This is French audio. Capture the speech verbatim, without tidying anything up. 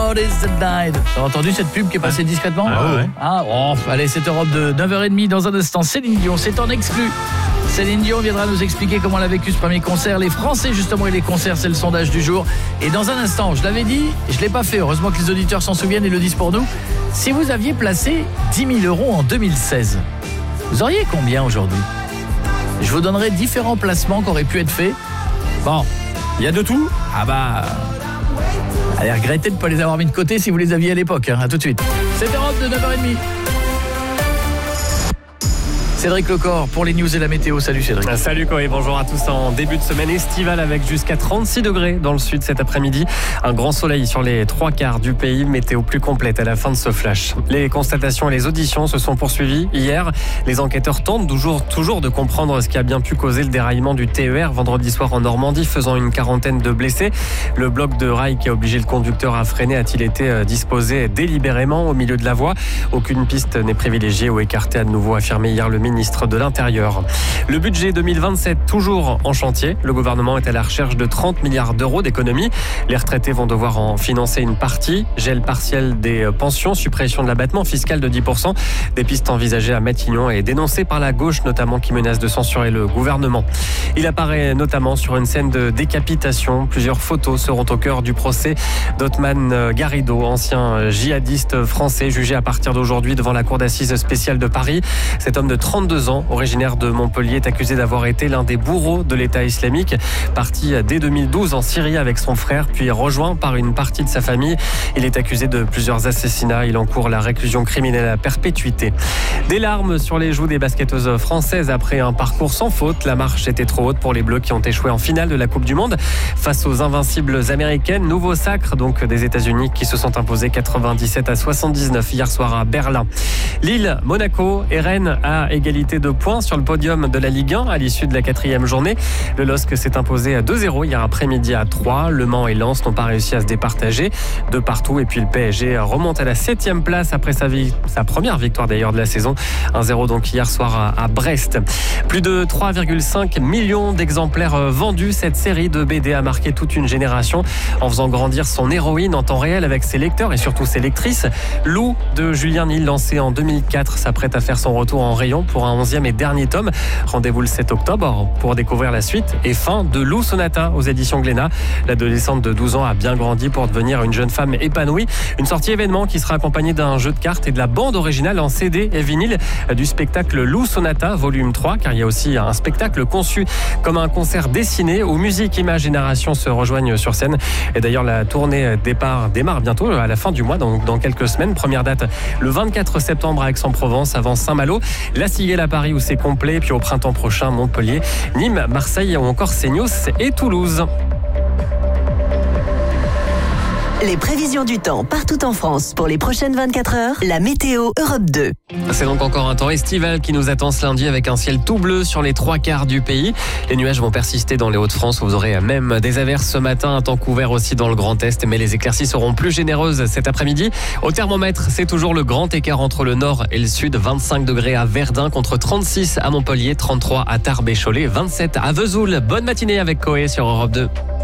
What is the night? T'as entendu cette pub qui est passée discrètement? Ah ouais. Ah, oh, allez, c'est Europe de neuf heures trente dans un instant. Céline Dion, c'est en exclu. Céline Dion viendra nous expliquer comment elle a vécu ce premier concert. Les Français, justement, et les concerts, c'est le sondage du jour. Et dans un instant, je l'avais dit, je ne l'ai pas fait. Heureusement que les auditeurs s'en souviennent et le disent pour nous. Si vous aviez placé dix mille euros en deux mille seize, vous auriez combien aujourd'hui? Je vous donnerai différents placements qui auraient pu être faits. Bon, il y a de tout. Ah bah... Allez, regrettez de ne pas les avoir mis de côté si vous les aviez à l'époque. Hein. À tout de suite. C'est Europe de neuf heures trente. Cédric Lecor pour les news et la météo. Salut Cédric. Salut Coé, bonjour à tous. En début de semaine estivale avec jusqu'à trente-six degrés dans le sud cet après-midi. Un grand soleil sur les trois quarts du pays. Météo plus complète à la fin de ce flash. Les constatations et les auditions se sont poursuivies hier. Les enquêteurs tentent toujours, toujours de comprendre ce qui a bien pu causer le déraillement du T E R vendredi soir en Normandie, faisant une quarantaine de blessés. Le bloc de rail qui a obligé le conducteur à freiner a-t-il été disposé délibérément au milieu de la voie? Aucune piste n'est privilégiée ou écartée, à de nouveau affirmé hier le ministre de l'Intérieur. Le budget deux mille vingt-sept toujours en chantier. Le gouvernement est à la recherche de trente milliards d'euros d'économies. Les retraités vont devoir en financer une partie. Gel partiel des pensions, suppression de l'abattement fiscal de dix pour cent. Des pistes envisagées à Matignon et dénoncées par la gauche notamment, qui menace de censurer le gouvernement. Il apparaît notamment sur une scène de décapitation. Plusieurs photos seront au cœur du procès d'Othman Garrido, ancien djihadiste français jugé à partir d'aujourd'hui devant la cour d'assises spéciale de Paris. Cet homme de trente-deux ans, originaire de Montpellier, est accusé d'avoir été l'un des bourreaux de l'État islamique, parti dès deux mille douze en Syrie avec son frère, puis rejoint par une partie de sa famille. Il est accusé de plusieurs assassinats. Il encourt la réclusion criminelle à perpétuité. Des larmes sur les joues des basketteuses françaises après un parcours sans faute. La marche était trop haute pour les Bleus qui ont échoué en finale de la Coupe du Monde face aux invincibles américaines. Nouveau sacre donc des États-Unis qui se sont imposés quatre-vingt-dix-sept à soixante-dix-neuf hier soir à Berlin. Lille, Monaco et Rennes à égalité de points sur le podium de la Ligue un à l'issue de la quatrième journée. Le L O S C s'est imposé à deux zéro hier après-midi à Troyes. Le Mans et Lens n'ont pas réussi à se départager de partout. Et puis le P S G remonte à la septième place après sa, vie, sa première victoire d'ailleurs de la saison. un zéro donc hier soir à, à Brest. Plus de trois virgule cinq millions d'exemplaires vendus. Cette série de B D a marqué toute une génération en faisant grandir son héroïne en temps réel avec ses lecteurs et surtout ses lectrices. Lou de Julien Nil, lancé en deux mille quatre, s'apprête à faire son retour en rayon pour un onzième et dernier tome. Rendez-vous le sept octobre pour découvrir la suite et fin de Lou Sonata aux éditions Glénat. L'adolescente de douze ans a bien grandi pour devenir une jeune femme épanouie. Une sortie événement qui sera accompagnée d'un jeu de cartes et de la bande originale en C D et vinyle du spectacle Lou Sonata volume trois, car il y a aussi un spectacle conçu comme un concert dessiné où musique, images et narration se rejoignent sur scène. Et d'ailleurs la tournée départ démarre bientôt à la fin du mois, donc dans quelques semaines. Première date le vingt-quatre septembre à Aix-en-Provence, avant Saint-Malo, La Ciguelle à Paris où c'est complet, puis au printemps prochain Montpellier, Nîmes, Marseille ou encore Seignos et Toulouse. Les prévisions du temps partout en France pour les prochaines vingt-quatre heures, la météo Europe deux. C'est donc encore un temps estival qui nous attend ce lundi avec un ciel tout bleu sur les trois quarts du pays. Les nuages vont persister dans les Hauts-de-France où vous aurez même des averses ce matin, un temps couvert aussi dans le Grand Est, mais les éclaircies seront plus généreuses cet après-midi. Au thermomètre, c'est toujours le grand écart entre le nord et le sud. vingt-cinq degrés à Verdun contre trente-six à Montpellier, trente-trois à Tarbes et Cholet, vingt-sept à Vesoul. Bonne matinée avec Coé sur Europe deux.